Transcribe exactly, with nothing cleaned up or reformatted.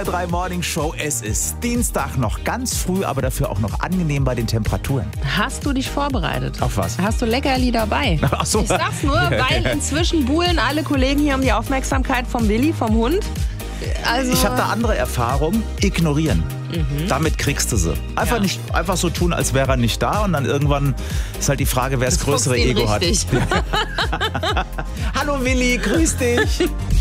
drei drei Morning Show. Es ist Dienstag, noch ganz früh, aber dafür auch noch angenehm bei den Temperaturen. Hast du dich vorbereitet? Auf was? Hast du Leckerli dabei? Ach so. Ich sag's nur, weil inzwischen buhlen alle Kollegen hier um die Aufmerksamkeit vom Willi, vom Hund. Also Ich habe da andere Erfahrung. Ignorieren. Mhm. Damit kriegst du sie. Einfach, Ja. nicht, einfach so tun, als wäre er nicht da. Und dann irgendwann ist halt die Frage, wer das größere fuchst ihn Ego richtig. hat. Hallo Willi, grüß dich.